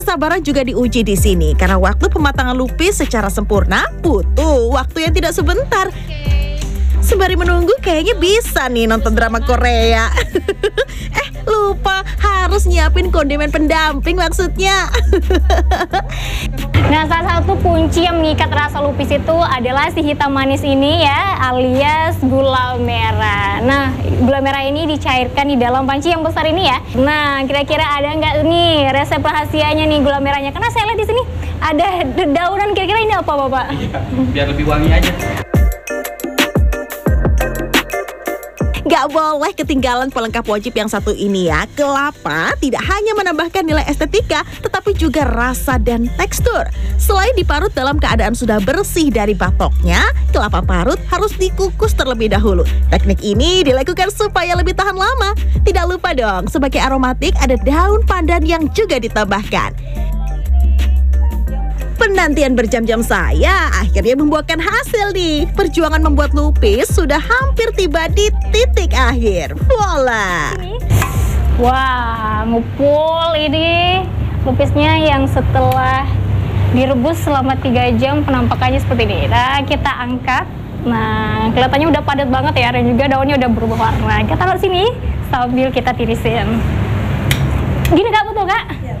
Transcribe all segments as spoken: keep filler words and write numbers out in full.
Kesabaran juga diuji di sini karena waktu pematangan lupis secara sempurna butuh waktu yang tidak sebentar. Sembari menunggu kayaknya bisa nih nonton drama Korea. Eh lupa harus nyiapin kondimen pendamping maksudnya. Nah, salah satu kunci yang mengikat rasa lupis itu adalah si hitam manis ini ya, alias gula merah. Nah, gula merah ini dicairkan di dalam panci yang besar ini ya. Nah, kira-kira ada nggak nih resep rahasianya nih gula merahnya? Karena saya lihat di sini ada dedaunan, kira-kira ini apa, Bapak? Iya, biar lebih wangi aja. Gak boleh ketinggalan pelengkap wajib yang satu ini ya. Kelapa tidak hanya menambahkan nilai estetika, tetapi juga rasa dan tekstur. Selain diparut dalam keadaan sudah bersih dari batoknya, kelapa parut harus dikukus terlebih dahulu. Teknik ini dilakukan supaya lebih tahan lama. Tidak lupa dong, sebagai aromatik ada daun pandan yang juga ditambahkan. Penantian berjam-jam saya akhirnya membuahkan hasil nih. Perjuangan membuat lupis sudah hampir tiba di titik akhir. Voila! Wah, ngupul ini lupisnya yang setelah direbus selama tiga jam penampakannya seperti ini. Nah, kita angkat. Nah, kelihatannya udah padat banget ya, dan juga daunnya udah berubah warna. Kita taruh sini sambil kita tirisin. Gini Kak, betul Kak? Ya.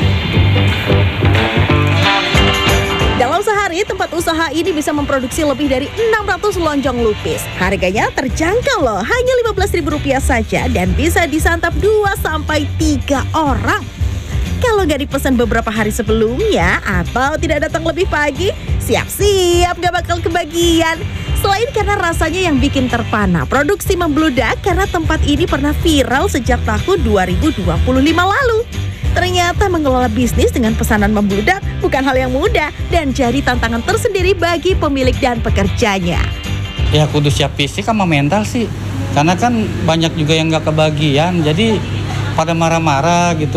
Dalam sehari, tempat usaha ini bisa memproduksi lebih dari enam ratus lonjong lupis. Harganya terjangkau loh, hanya lima belas ribu rupiah saja dan bisa disantap dua sampai tiga orang. Kalau nggak dipesan beberapa hari sebelumnya atau tidak datang lebih pagi, siap-siap nggak bakal kebagian. Selain karena rasanya yang bikin terpana, produksi membludak karena tempat ini pernah viral sejak tahun dua ribu dua puluh lima lalu. Ternyata mengelola bisnis dengan pesanan membludak bukan hal yang mudah dan jadi tantangan tersendiri bagi pemilik dan pekerjanya. Ya kudu siap fisik sama mental sih, karena kan banyak juga yang nggak kebagian, jadi pada marah-marah gitu.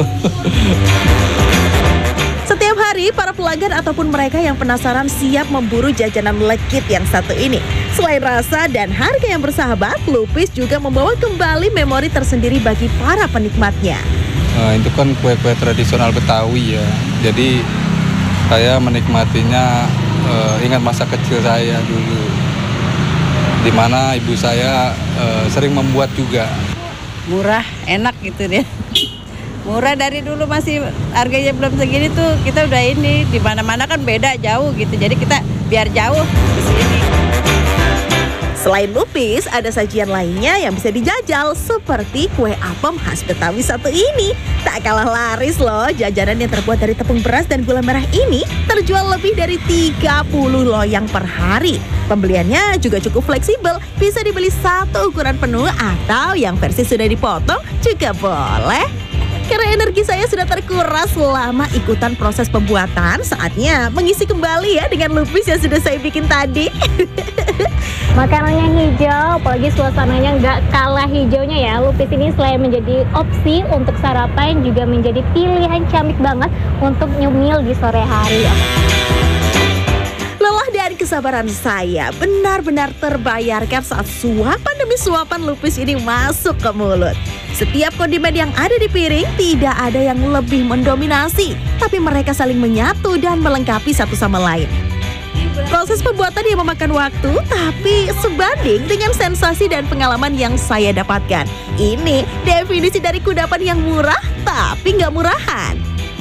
Setiap hari para pelanggan ataupun mereka yang penasaran siap memburu jajanan legit yang satu ini. Selain rasa dan harga yang bersahabat, lupis juga membawa kembali memori tersendiri bagi para penikmatnya. Nah, itu kan kue-kue tradisional Betawi ya. Jadi saya menikmatinya uh, ingat masa kecil saya dulu, di mana ibu saya uh, sering membuat juga. Murah, enak gitu deh. Murah dari dulu masih harganya belum segini tuh kita udah ini di mana-mana kan beda jauh gitu. Jadi kita biar jauh ke sini. Selain lupis, ada sajian lainnya yang bisa dijajal seperti kue apem khas Betawi satu ini. Tak kalah laris loh, jajanan yang terbuat dari tepung beras dan gula merah ini terjual lebih dari tiga puluh loyang per hari. Pembeliannya juga cukup fleksibel, bisa dibeli satu ukuran penuh atau yang versi sudah dipotong juga boleh. Karena energi saya sudah terkuras selama ikutan proses pembuatan, saatnya mengisi kembali ya dengan lupis yang sudah saya bikin tadi. Makanannya hijau, apalagi suasananya nggak kalah hijaunya ya. Lupis ini selain menjadi opsi untuk sarapan, juga menjadi pilihan camik banget untuk nyemil di sore hari. Lelah dan kesabaran saya benar-benar terbayarkan saat suapan demi suapan lupis ini masuk ke mulut. Setiap kondimen yang ada di piring tidak ada yang lebih mendominasi, tapi mereka saling menyatu dan melengkapi satu sama lain. Proses pembuatan yang memakan waktu, tapi sebanding dengan sensasi dan pengalaman yang saya dapatkan. Ini definisi dari kudapan yang murah, tapi nggak murahan.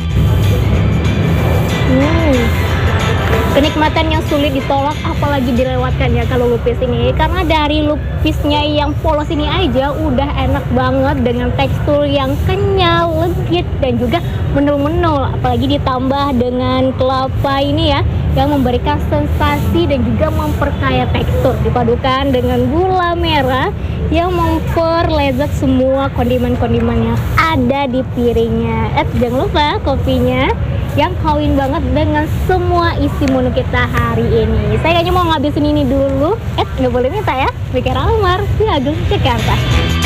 Hmm. Kenikmatan yang sulit ditolak, apalagi dilewatkan ya kalau lupis ini. Karena dari lupisnya yang polos ini aja udah enak banget dengan tekstur yang kenyal, legit, dan juga menul-menul. Apalagi ditambah dengan kelapa ini ya, yang memberikan sensasi dan juga memperkaya tekstur. Dipadukan dengan gula merah yang memperlezat semua kondimen-kondimen yang ada di piringnya. Eh, jangan lupa kopinya yang kawin banget dengan semua isi menu kita hari ini. Saya kayaknya mau ngabisin ini dulu. Eh, nggak boleh minta ya. Mikir Almar, di Agung, Jakarta.